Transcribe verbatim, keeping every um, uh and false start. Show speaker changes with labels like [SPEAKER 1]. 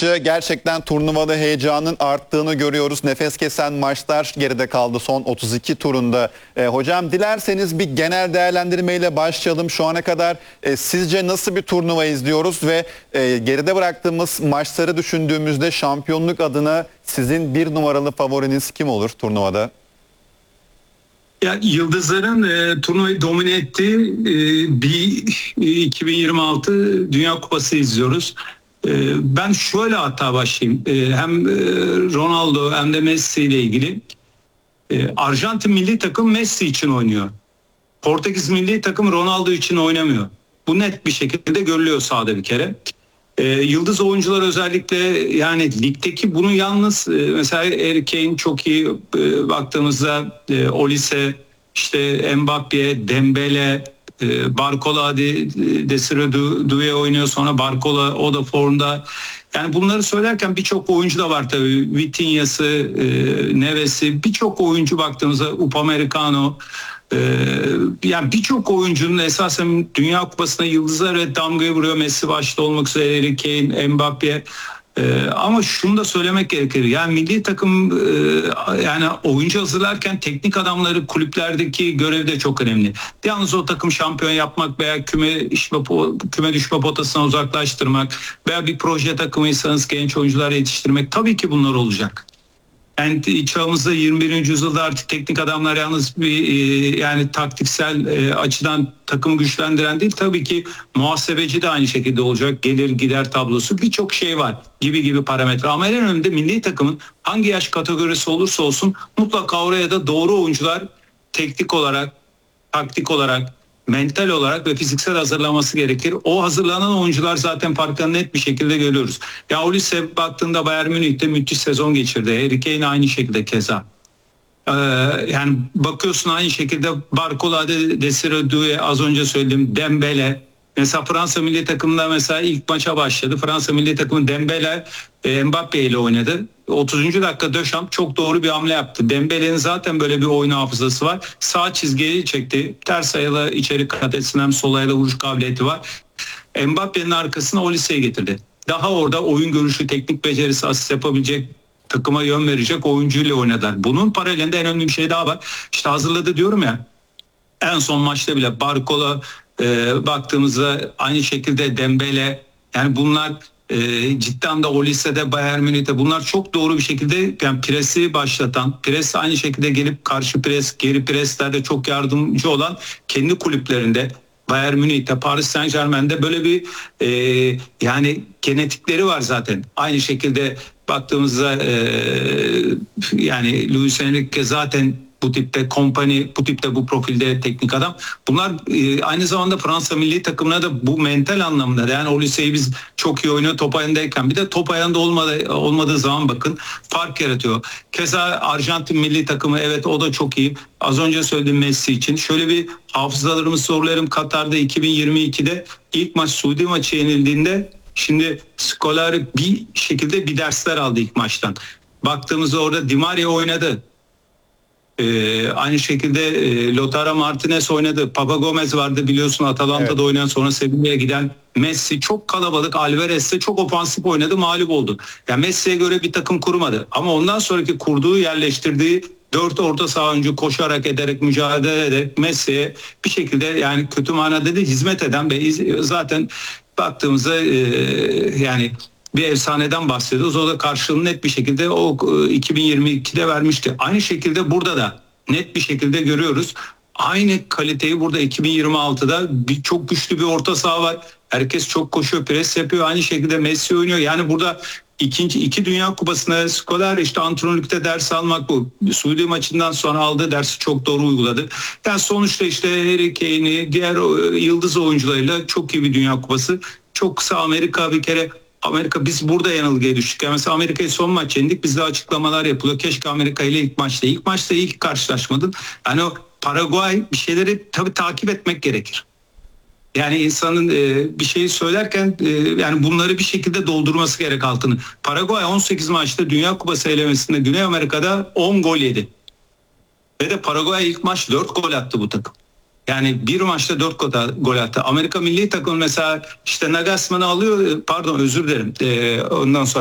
[SPEAKER 1] Gerçekten turnuvada heyecanın arttığını görüyoruz. Nefes kesen maçlar geride kaldı son otuz iki turunda. E, hocam dilerseniz bir genel değerlendirmeyle başlayalım. Şu ana kadar e, sizce nasıl bir turnuva izliyoruz ve e, geride bıraktığımız maçları düşündüğümüzde şampiyonluk adına sizin bir numaralı favoriniz kim olur turnuvada?
[SPEAKER 2] Ya Yıldızların e, turnuvayı domine ettiği e, bir iki bin yirmi altı Dünya Kupası izliyoruz. E, ben şöyle hatta başlayayım. E, hem e, Ronaldo hem de Messi ile ilgili. E, Arjantin milli takım Messi için oynuyor. Portekiz milli takım Ronaldo için oynamıyor. Bu net bir şekilde görülüyor sahada bir kere. Ee, yıldız oyuncular özellikle yani ligdeki bunu yalnız e, mesela Harry Kane çok iyi e, baktığımızda e, Olise, işte Mbappe, Dembele, e, Barcola, de, Desire Doué oynuyor, sonra Barcola o da formda. Yani bunları söylerken birçok oyuncu da var tabii. Vitinha'sı, e, Neves'i, birçok oyuncu baktığımızda Upamecano. Ee, yani birçok oyuncunun esasen Dünya Kupası'na yıldızlar ve damgayı vuruyor. Messi başta olmak üzere, Harry Kane, Mbappe. Ee, ama şunu da söylemek gerekir. Yani milli takım e, yani oyuncu hazırlarken teknik adamları kulüplerdeki görevi de çok önemli. Yalnız o takım şampiyon yapmak veya küme düşme, küme düşme potasına uzaklaştırmak veya bir proje takımıysanız genç oyuncular yetiştirmek, tabii ki bunlar olacak. Yani çağımızda yirmi birinci yüzyılda artık teknik adamlar yalnız bir e, yani taktiksel e, açıdan takımı güçlendiren değil, tabii ki muhasebeci de aynı şekilde olacak. Gelir gider tablosu, birçok şey var gibi gibi parametre. Ama en önemli de milli takımın hangi yaş kategorisi olursa olsun mutlaka oraya da doğru oyuncular teknik olarak, taktik olarak, mental olarak ve fiziksel hazırlaması gerekir. O hazırlanan oyuncular zaten farkını net bir şekilde görüyoruz. Ya Olise baktığında Bayern Münih'te müthiş sezon geçirdi. Harry Kane aynı şekilde keza. Ee, yani bakıyorsun aynı şekilde Barcola, Desire Doué, az önce söyledim, Dembele. Mesela Fransa milli takımında mesela ilk maça başladı. Fransa milli takımı Dembele e, Mbappe ile oynadı. otuzuncu dakika Deschamps çok doğru bir hamle yaptı. Dembele'nin zaten böyle bir oyun hafızası var. Sağ çizgiyi çekti. Ters ayağıyla içeri kat etsin, hem sol ayağıyla vuruş kabiliyeti var. Mbappe'nin arkasına Olise'yi getirdi. Daha orada oyun görüşü, teknik becerisi, asist yapabilecek, takıma yön verecek oyuncuyla oynadılar. Bunun paralelinde en önemli bir şey daha var. İşte hazırladı diyorum ya. En son maçta bile Barcola, e, baktığımızda aynı şekilde Dembele, yani bunlar e, cidden de Olise'de, Bayern Münih'te bunlar çok doğru bir şekilde yani presi başlatan, pres aynı şekilde gelip karşı pres, geri preslerde çok yardımcı olan kendi kulüplerinde, Bayern Münih'te, Paris Saint-Germain'de böyle bir e, yani genetikleri var zaten. Aynı şekilde baktığımızda e, yani Luis Enrique zaten bu tipte kompani, bu tipte bu profilde teknik adam. Bunlar e, aynı zamanda Fransa milli takımına da bu mental anlamda, yani Olise'yi biz çok iyi oynuyor top ayağındayken, bir de top ayağında olmadı, olmadığı zaman bakın fark yaratıyor. Keza Arjantin milli takımı, evet o da çok iyi. Az önce söylediğim Messi için şöyle bir hafızalarımı sorularım. Katar'da iki bin yirmi ikide ilk maç Suudi maçı yenildiğinde, şimdi Scolari bir şekilde bir dersler aldı ilk maçtan. Baktığımızda orada Di Maria oynadı. Ee, aynı şekilde e, Lautaro Martinez oynadı. Papa Gomez vardı biliyorsun, Atalanta'da evet. oynayan, sonra Sevilla'ya giden. Messi çok kalabalık, Alvarez de çok ofansif oynadı, mağlup oldu. Yani Messi'ye göre bir takım kurmadı. Ama ondan sonraki kurduğu, yerleştirdiği dört orta saha oyuncu koşarak, ederek, mücadele ederek Messi'ye bir şekilde, yani kötü manada da hizmet eden ve zaten baktığımızda e, yani bir efsaneden bahsediyoruz. O da karşılığını net bir şekilde o iki bin yirmi ikide vermişti. Aynı şekilde burada da net bir şekilde görüyoruz. Aynı kaliteyi burada iki bin yirmi altıda bir, çok güçlü bir orta saha var. Herkes çok koşuyor, pres yapıyor. Aynı şekilde Messi oynuyor. Yani burada ikinci iki Dünya Kupası'na Scolari işte antrenörlükte ders almak bu. Suudi maçından sonra aldığı dersi çok doğru uyguladı. Yani sonuçta işte Harry Kane'i, diğer yıldız oyuncularıyla çok iyi bir Dünya Kupası. Çok kısa Amerika bir kere Amerika, biz burada yanılgıya düştük. Yani mesela Amerika'yı son maç yendik. Bizde açıklamalar yapılıyor. Keşke Amerika ile ilk maçta. İlk maçta iyi ki karşılaşmadın. Yani o Paraguay bir şeyleri tabii takip etmek gerekir. Yani insanın e, bir şeyi söylerken e, yani bunları bir şekilde doldurması gerek altını. Paraguay on sekiz maçta Dünya Kupası elemesinde Güney Amerika'da on gol yedi. Ve de Paraguay ilk maç dört gol attı bu takım. Yani bir maçta dört gol attı. Amerika milli takım mesela işte Nagelsmann'ı alıyor, pardon özür dilerim. Ee, ondan sonra